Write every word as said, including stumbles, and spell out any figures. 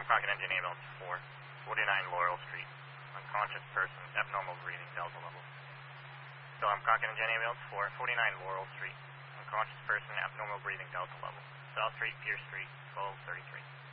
Crockett Engine Ambulance four, forty-nine Laurel Street. Unconscious person, abnormal breathing, delta level. So I'm Crockett Engine Ambulance four, forty-nine Laurel Street. Unconscious person, abnormal breathing, delta level. South Street, Pierce Street, twelve thirty-three.